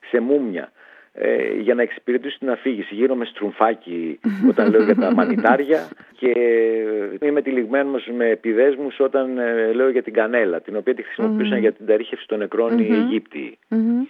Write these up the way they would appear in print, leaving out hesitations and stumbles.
σε μούμια για να εξυπηρετήσουν την αφήγηση. Γίνομαι στρουμφάκι όταν λέω για τα μανιτάρια και είμαι τυλιγμένος με επιδέσμους όταν λέω για την κανέλα, την οποία τη χρησιμοποιούσαν για την ταρίχευση των νεκρών οι Αιγύπτιοι.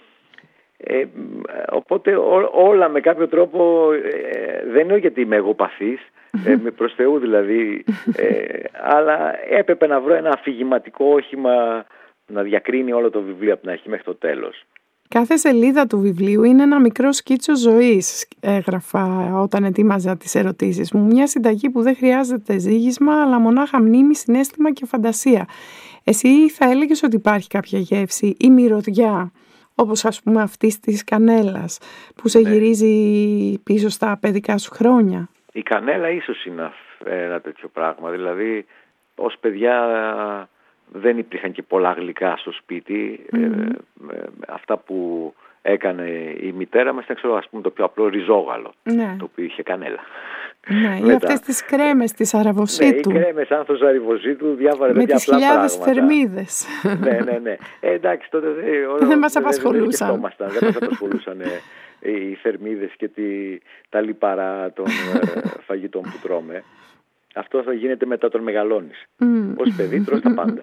Οπότε όλα με κάποιο τρόπο, δεν εννοώ γιατί είμαι εγωπαθής, προς Θεού δηλαδή, αλλά έπρεπε να βρω ένα αφηγηματικό όχημα να διακρίνει όλο το βιβλίο από την αρχή μέχρι το τέλος. Κάθε σελίδα του βιβλίου είναι ένα μικρό σκίτσο ζωής, έγραφα όταν ετοίμαζα τις ερωτήσεις μου. Μια συνταγή που δεν χρειάζεται ζύγισμα, αλλά μονάχα μνήμη, συναίσθημα και φαντασία. Εσύ θα έλεγες ότι υπάρχει κάποια γεύση ή μυρωδιά, όπως ας πούμε αυτής της κανέλας, που σε γυρίζει πίσω στα παιδικά σου χρόνια? Η κανέλα ίσως είναι ένα τέτοιο πράγμα. Δηλαδή, ως παιδιά δεν υπήρχαν και πολλά γλυκά στο σπίτι. Αυτά που έκανε η μητέρα μας ήταν, ας πούμε, το πιο απλό ριζόγαλο, το οποίο είχε κανέλα. Ναι, ή αυτές τις κρέμες της αραβοσίτου. Ναι, οι κρέμες άνθος αραβοσίτου, διάφορα με τέτοια τις απλά χιλιάδες πράγματα. θερμίδες. Ναι. Εντάξει, τότε δεν μας απασχολούσαν. Δεν μας απασχολούσαν οι θερμίδες και τα λιπαρά των φαγητών που τρώμε. Αυτό θα γίνεται μετά τον μεγαλώνεις. Ως παιδί τρως τα πάντα.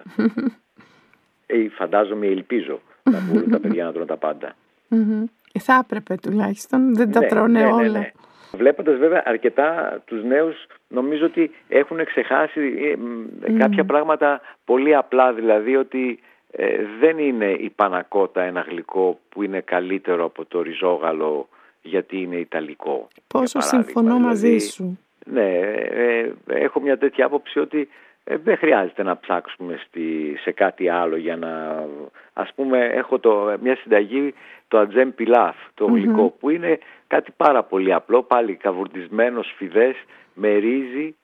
Φαντάζομαι, ελπίζω να μπορούν τα παιδιά να τρώνε τα πάντα. Θα έπρεπε τουλάχιστον, δεν τα τρώνε όλα. Ναι. Βλέποντας βέβαια αρκετά τους νέους, νομίζω ότι έχουν ξεχάσει κάποια πράγματα πολύ απλά, δηλαδή ότι δεν είναι η πανακότα ένα γλυκό που είναι καλύτερο από το ριζόγαλο γιατί είναι ιταλικό. Πόσο συμφωνώ μαζί σου. Ναι, έχω μια τέτοια άποψη ότι δεν χρειάζεται να ψάξουμε σε κάτι άλλο για να... Ας πούμε, έχω μια συνταγή, το ατζέμ πιλάφ, το γλυκό, που είναι κάτι πάρα πολύ απλό, πάλι καβουρτισμένο σφιδές με ρύζι,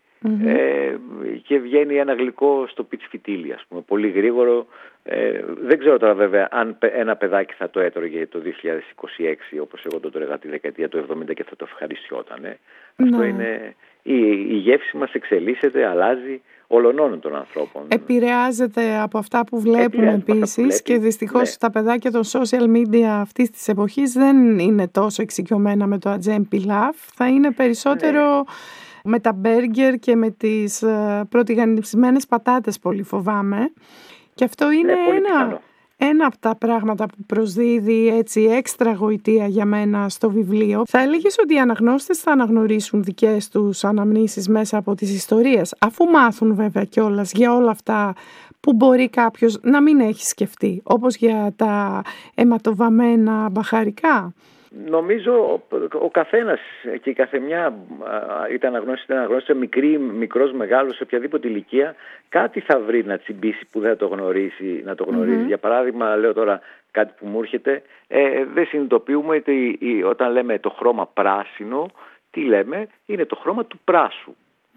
και βγαίνει ένα γλυκό στο πιτσφιτίλι, ας πούμε, πολύ γρήγορο. Δεν ξέρω τώρα βέβαια αν ένα παιδάκι θα το έτρωγε το 2026 όπως εγώ το τρώγα τη δεκαετία του 70 και θα το ευχαριστιόταν. Αυτό είναι... Η γεύση μας εξελίσσεται, αλλάζει, ολονώνουν των ανθρώπων. Επηρεάζεται από αυτά που βλέπουμε επίσης και δυστυχώς τα παιδάκια των social media αυτής της εποχής δεν είναι τόσο εξοικειωμένα με το ατζέμ πιλάφ. Θα είναι περισσότερο με τα μπέργκερ και με τις πρωτιγανισμένες πατάτες, πολύ φοβάμαι. Και αυτό είναι ένα από τα πράγματα που προσδίδει έτσι έξτρα γοητεία για μένα στο βιβλίο. Θα έλεγες ότι οι αναγνώστες θα αναγνωρίσουν δικές τους αναμνήσεις μέσα από τις ιστορίες, αφού μάθουν βέβαια κιόλας για όλα αυτά που μπορεί κάποιος να μην έχει σκεφτεί, όπως για τα αιματοβαμμένα μπαχαρικά. Νομίζω ο καθένας και η καθεμιά, είτε αναγνώστησε μικρός, μεγάλος, σε οποιαδήποτε ηλικία, κάτι θα βρει να τσιμπήσει που δεν το γνωρίζει, να το γνωρίζει. Για παράδειγμα, λέω τώρα κάτι που μου έρχεται, δεν συνειδητοποιούμε ότι όταν λέμε το χρώμα πράσινο, τι λέμε, είναι το χρώμα του πράσου.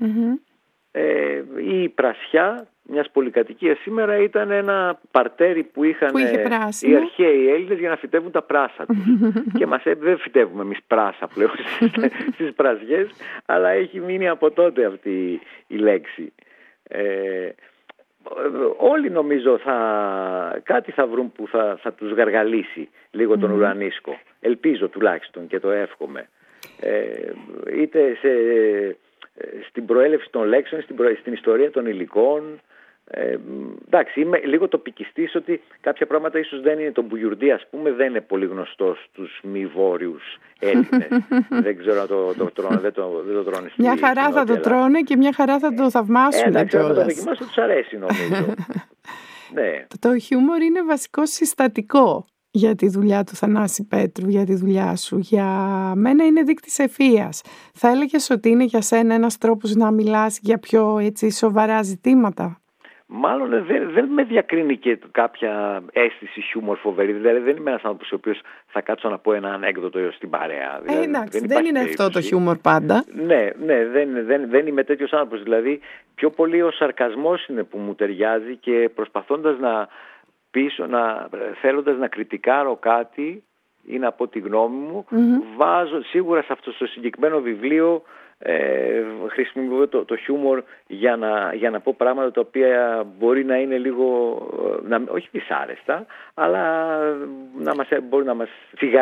Η πρασιά μιας πολυκατοικίας σήμερα ήταν ένα παρτέρι που είχαν οι αρχαίοι Έλληνες για να φυτεύουν τα πράσα τους. Και δεν φυτεύουμε εμείς πράσα πλέον στις πρασιές, αλλά έχει μείνει από τότε αυτή η λέξη. Όλοι νομίζω κάτι θα βρουν που θα τους γαργαλίσει λίγο τον ουρανίσκο. Ελπίζω τουλάχιστον και το εύχομαι. Είτε στην προέλευση των λέξεων, στην ιστορία των υλικών. Εντάξει, είμαι λίγο τοπικιστής ότι κάποια πράγματα ίσως δεν είναι. Το μπουγιουρντί, ας πούμε, δεν είναι πολύ γνωστό στους μη βόρειους Έλληνες. Δεν ξέρω να το τρώνε, δεν το τρώνε. Μια χαρά θα το τρώνε και μια χαρά θα το θαυμάσουν κιόλας. Εντάξει, θα το δοκιμάσουν, τους αρέσει νομίζω. Ναι. Το χιούμορ είναι βασικό συστατικό για τη δουλειά του Θανάση Πέτρου, για τη δουλειά σου. Για μένα είναι δείκτης ευφυΐας. Θα έλεγες ότι είναι για σένα ένας τρόπος να μιλάς για πιο έτσι σοβαρά ζητήματα? Μάλλον δεν με διακρίνει και κάποια αίσθηση χιούμορ φοβερή. Δηλαδή δεν είμαι ένας άνθρωπος ο οποίος θα κάτσω να πω ένα ανέκδοτο στην παρέα. Δηλαδή, εντάξει, δεν είναι αυτό το χιούμορ πάντα. Ναι, δεν είμαι τέτοιος άνθρωπος. Δηλαδή πιο πολύ ο σαρκασμός είναι που μου ταιριάζει και προσπαθώντας θέλοντας να κριτικάρω κάτι ή να πω τη γνώμη μου, βάζω σίγουρα σε αυτό το συγκεκριμένο βιβλίο, χρησιμοποιώ το χιούμορ για να πω πράγματα τα οποία μπορεί να είναι λίγο, όχι δυσάρεστα, αλλά μπορεί να μας φυγά